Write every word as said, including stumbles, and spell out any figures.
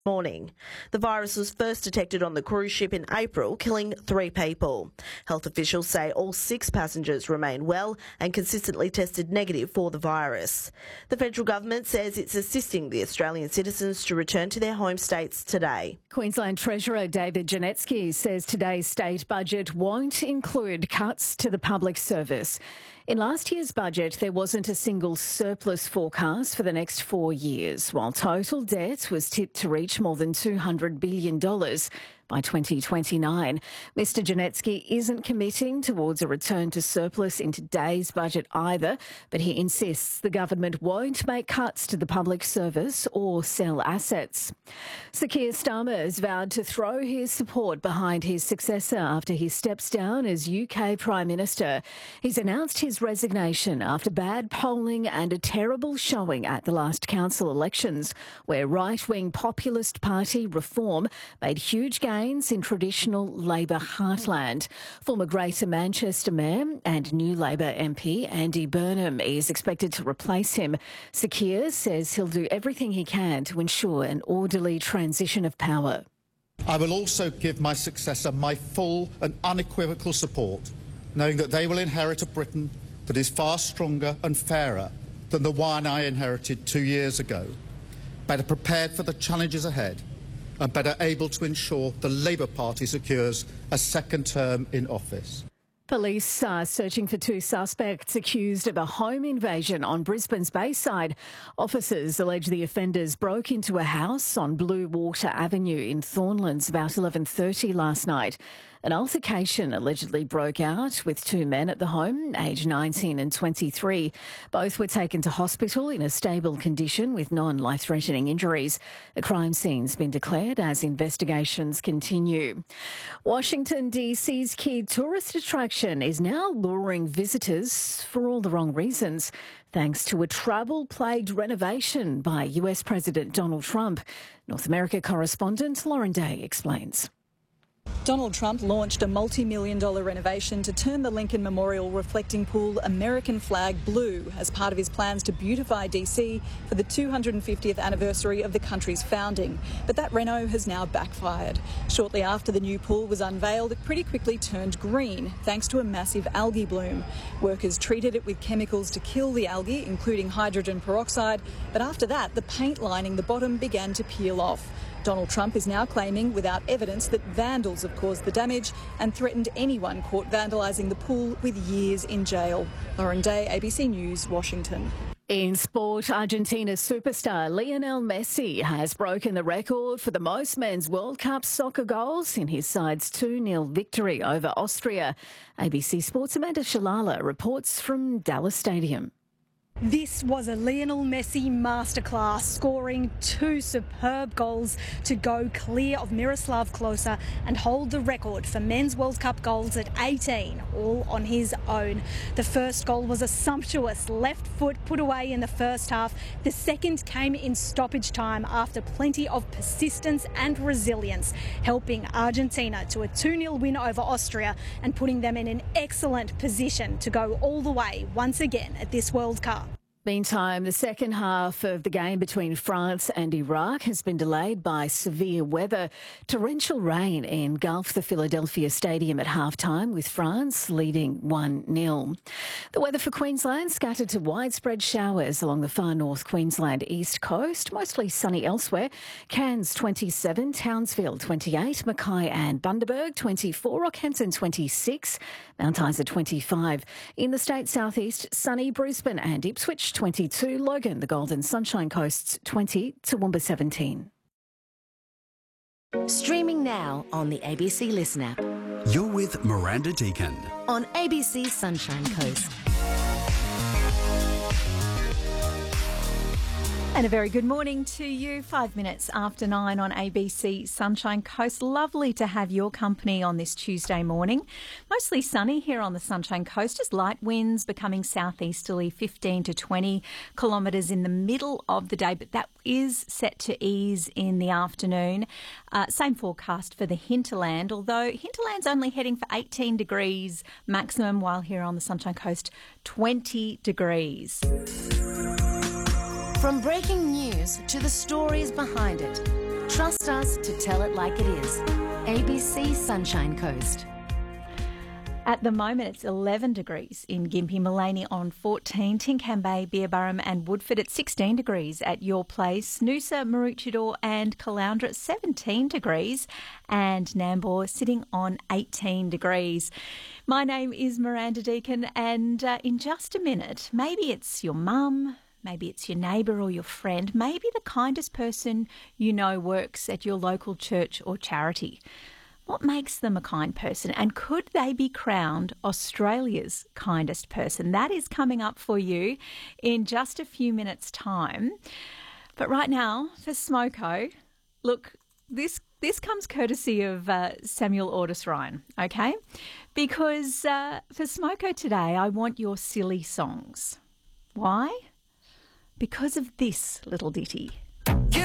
Morning. The virus was first detected on the cruise ship in April, killing three people. Health officials say all six passengers remain well and consistently tested negative for the virus. The federal government says it's assisting the Australian citizens to return to their home states today. Queensland Treasurer David Janetsky says today's state budget won't include cuts to the public service. In last year's budget, there wasn't a single surplus forecast for the next four years, while total debt was tipped to reach more than two hundred billion dollars by twenty twenty-nine. Mister Janetsky isn't committing towards a return to surplus in today's budget either, but he insists the government won't make cuts to the public service or sell assets. Sir Keir Starmer has vowed to throw his support behind his successor after he steps down as U K Prime Minister. He's announced his resignation after bad polling and a terrible showing at the last council elections, where right-wing populist party Reform made huge gains in traditional Labor heartland. Former Greater Manchester Mayor and New Labor M P Andy Burnham is expected to replace him. Sir Keir says he'll do everything he can to ensure an orderly transition of power. I will also give my successor my full and unequivocal support, knowing that they will inherit a Britain that is far stronger and fairer than the one I inherited two years ago, better prepared for the challenges ahead and better able to ensure the Labour Party secures a second term in office. Police are searching for two suspects accused of a home invasion on Brisbane's Bayside. Officers allege the offenders broke into a house on Blue Water Avenue in Thornlands about eleven thirty last night. An altercation allegedly broke out with two men at the home, aged nineteen and twenty-three. Both were taken to hospital in a stable condition with non-life-threatening injuries. The crime scene's been declared as investigations continue. Washington D C's key tourist attraction is now luring visitors for all the wrong reasons, thanks to a trouble-plagued renovation by U S President Donald Trump. North America correspondent Lauren Day explains. Donald Trump launched a multi-million dollar renovation to turn the Lincoln Memorial reflecting pool American flag blue as part of his plans to beautify D C for the two hundred fiftieth anniversary of the country's founding. But that reno has now backfired. Shortly after the new pool was unveiled, it pretty quickly turned green thanks to a massive algae bloom. Workers treated it with chemicals to kill the algae, including hydrogen peroxide, but after that, the paint lining the bottom began to peel off. Donald Trump is now claiming without evidence that vandals have caused the damage and threatened anyone caught vandalising the pool with years in jail. Lauren Day, A B C News, Washington. In sport, Argentina superstar Lionel Messi has broken the record for the most men's World Cup soccer goals in his side's two nil victory over Austria. A B C Sports' Amanda Shalala reports from Dallas Stadium. This was a Lionel Messi masterclass, scoring two superb goals to go clear of Miroslav Klose and hold the record for men's World Cup goals at eighteen, all on his own. The first goal was a sumptuous left foot put away in the first half. The second came in stoppage time after plenty of persistence and resilience, helping Argentina to a two nil win over Austria and putting them in an excellent position to go all the way once again at this World Cup. Meantime, the second half of the game between France and Iraq has been delayed by severe weather. Torrential rain engulfed the Philadelphia Stadium at halftime, with France leading one nil. The weather for Queensland scattered to widespread showers along the far north Queensland east coast, mostly sunny elsewhere. Cairns twenty-seven, Townsville twenty-eight, Mackay and Bundaberg twenty-four, Rockhampton twenty-six, Mount Isa twenty-five. In the state southeast, sunny Brisbane and Ipswich twenty-two, Logan, the Golden Sunshine Coast's twenty, Toowoomba seventeen. Streaming now on the A B C Listen app. You're with Miranda Deacon on A B C Sunshine Coast. And a very good morning to you. Five minutes after nine on A B C Sunshine Coast. Lovely to have your company on this Tuesday morning. Mostly sunny here on the Sunshine Coast, as light winds becoming southeasterly, fifteen to twenty kilometres in the middle of the day, but that is set to ease in the afternoon. Uh, same forecast for the hinterland, although hinterland's only heading for eighteen degrees maximum, while here on the Sunshine Coast, twenty degrees. From breaking news to the stories behind it, Trust us to tell it like it is. A B C Sunshine Coast. At the moment, it's eleven degrees in Gympie, Maleny on fourteen, Tinkham Bay, Beerburrum and Woodford at sixteen degrees at your place, Noosa, Maroochydore and Caloundra at seventeen degrees and Nambour sitting on eighteen degrees. My name is Miranda Deacon and uh, in just a minute, maybe it's your mum, maybe it's your neighbour or your friend, maybe the kindest person you know works at your local church or charity. What makes them a kind person, and could they be crowned Australia's kindest person? That is coming up for you in just a few minutes' time. But right now, for Smoko, look, this this comes courtesy of uh, Samuel Ordis Ryan, okay? Because uh, for Smoko today, I want your silly songs. Why? Because of this little ditty.